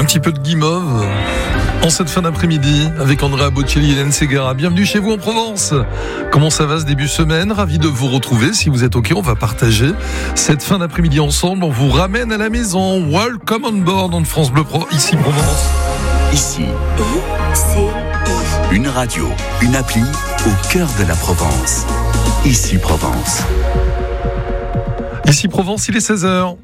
petit peu de guimauve en cette fin d'après-midi avec Andrea Bocelli et Hélène Ségara. Bienvenue chez vous en Provence. Comment ça va ce début de semaine? Ravi de vous retrouver. Si vous êtes OK, on va partager cette fin d'après-midi ensemble. On vous ramène à la maison. Welcome on board on France Bleu Pro, ici Provence. Ici, une radio, une appli au cœur de la Provence. Ici Provence. Ici Provence, il est 16h.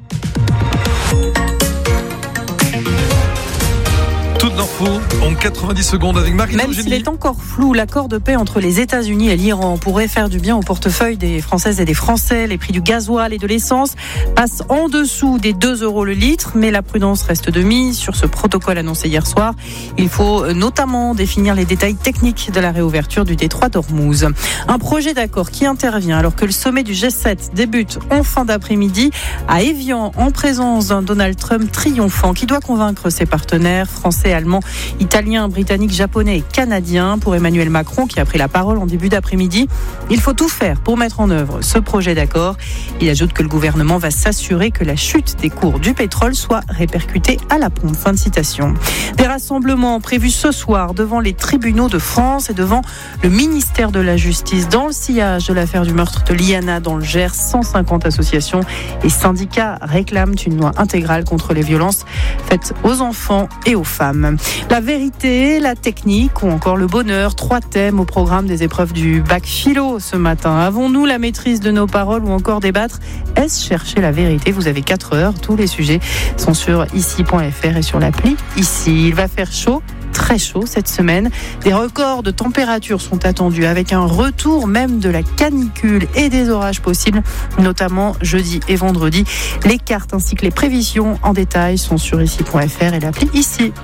Toute l'info en 90 secondes avec Marie. Même s'il est encore flou, l'accord de paix entre les États-Unis et l'Iran pourrait faire du bien au portefeuille des Françaises et des Français. Les prix du gasoil et de l'essence passent en dessous des 2 € le litre, mais la prudence reste de mise sur ce protocole annoncé hier soir. Il faut notamment définir les détails techniques de la réouverture du détroit d'Ormuz. Un projet d'accord qui intervient alors que le sommet du G7 débute en fin d'après-midi à Évian en présence d'un Donald Trump triomphant qui doit convaincre ses partenaires français, allemands, italiens, britanniques, japonais et canadiens. Pour Emmanuel Macron qui a pris la parole en début d'après-midi, il faut tout faire pour mettre en œuvre ce projet d'accord. Il ajoute que le gouvernement va s'assurer que la chute des cours du pétrole soit répercutée à la pompe. Fin de citation. Des rassemblements prévus ce soir devant les tribunaux de France et devant le ministère de la Justice dans le sillage de l'affaire du meurtre de Liana dans le Gers. 150 associations et syndicats réclament une loi intégrale contre les violences faites aux enfants et aux femmes. La vérité, la technique ou encore le bonheur, 3 thèmes au programme des épreuves du bac philo ce matin. Avons-nous la maîtrise de nos paroles ou encore débattre? Est-ce chercher la vérité? Vous avez 4 heures, tous les sujets sont sur ici.fr et sur l'appli Ici. Il va faire chaud. Très chaud cette semaine. Des records de température sont attendus avec un retour même de la canicule et des orages possibles, notamment jeudi et vendredi. Les cartes ainsi que les prévisions en détail sont sur ici.fr et l'appli Ici.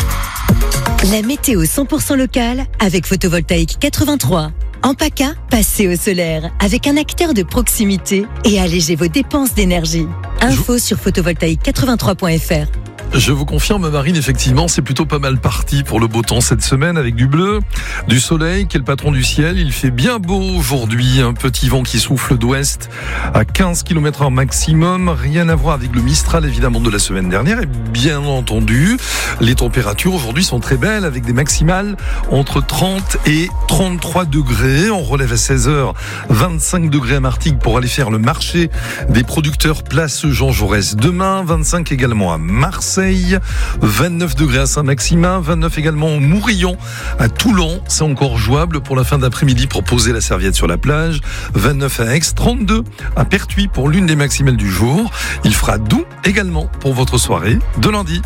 La météo 100% locale avec Photovoltaïque 83. En PACA, passez au solaire avec un acteur de proximité et allégez vos dépenses d'énergie. Info sur photovoltaïque83.fr. Je vous confirme, Marine, effectivement, c'est plutôt pas mal parti pour le beau temps cette semaine avec du bleu, du soleil qui est le patron du ciel. Il fait bien beau aujourd'hui, un petit vent qui souffle d'ouest à 15 km/h maximum. Rien à voir avec le Mistral, évidemment, de la semaine dernière. Et bien entendu, les températures aujourd'hui sont très belles avec des maximales entre 30 et 33 degrés. On relève à 16h 25 degrés à Martigues pour aller faire le marché des producteurs place Jean Jaurès. Demain, 25 également à Marseille. 29 degrés à Saint-Maximin, 29 également au Mourillon, à Toulon, c'est encore jouable pour la fin d'après-midi pour poser la serviette sur la plage, 29 à Aix, 32 à Pertuis pour l'une des maximales du jour. Il fera doux également pour votre soirée de lundi.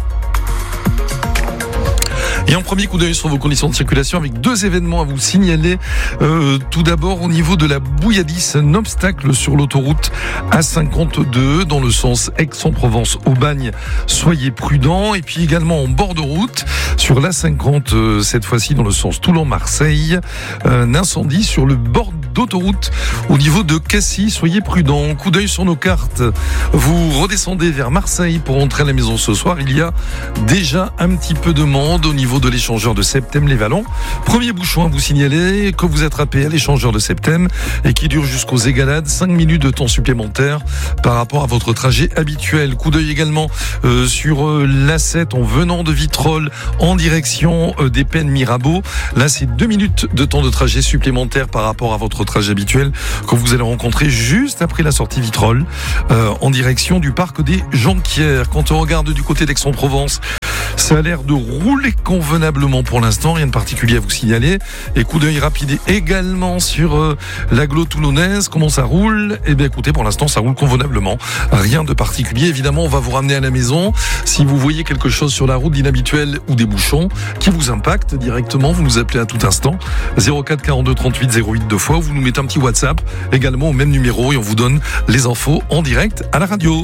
Et en premier coup d'œil sur vos conditions de circulation avec 2 événements à vous signaler. Tout d'abord, au niveau de la Bouilladis, un obstacle sur l'autoroute A52 dans le sens Aix-en-Provence-Aubagne. Soyez prudents. Et puis également en bord de route, sur l'A50, cette fois-ci dans le sens Toulon-Marseille, un incendie sur le bord d'autoroute au niveau de Cassis. Soyez prudents. Coup d'œil sur nos cartes. Vous redescendez vers Marseille pour entrer à la maison ce soir. Il y a déjà un petit peu de monde au niveau de l'échangeur de Septem-les-Vallons. Premier bouchon à vous signaler que vous attrapez à l'échangeur de Septem et qui dure jusqu'aux Égalades. 5 minutes de temps supplémentaire par rapport à votre trajet habituel. Coup d'œil également sur l'A7 en venant de Vitrolles en direction des Pennes Mirabeau. Là, c'est 2 minutes de temps de trajet supplémentaire par rapport à votre trajet habituel que vous allez rencontrer juste après la sortie Vitrolles en direction du parc des Jonquières. Quand on regarde du côté d'Aix-en-Provence, ça a l'air de rouler convenablement pour l'instant, rien de particulier à vous signaler. Et coup d'œil rapide également sur l'agglo toulonnaise, comment ça roule? Eh bien écoutez, pour l'instant ça roule convenablement, rien de particulier. Évidemment, on va vous ramener à la maison. Si vous voyez quelque chose sur la route d'inhabituel ou des bouchons qui vous impactent directement, vous nous appelez à tout instant 04 42 38 08 2 fois, ou vous nous mettez un petit WhatsApp également au même numéro et on vous donne les infos en direct à la radio.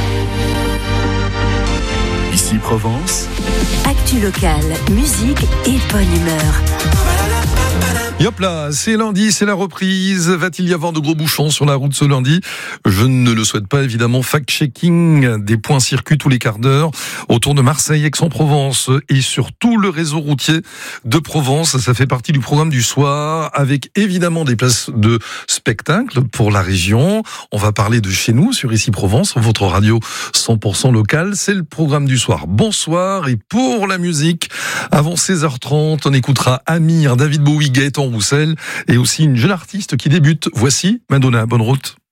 Ici Provence. Actu locale, musique et bonne humeur. Et hop là, c'est lundi, c'est la reprise. Va-t-il y avoir de gros bouchons sur la route ce lundi ? Je ne le souhaite pas, évidemment. Fact-checking, des points circuits tous les quarts d'heure autour de Marseille, Aix-en-Provence et sur tout le réseau routier de Provence. Ça fait partie du programme du soir avec évidemment des places de spectacle pour la région. On va parler de chez nous sur Ici Provence, votre radio 100% locale. C'est le programme du soir. Bonsoir. Et pour la musique, avant 16h30, on écoutera Amir, David Bowie, Gaëtan Roussel et aussi une jeune artiste qui débute. Voici Madonna. Bonne route.